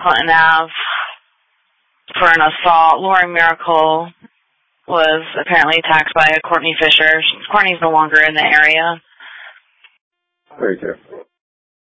Clinton Ave for an assault. Lori Miracle was apparently attacked by Courtney Fisher. Courtney's no longer in the area. Very good.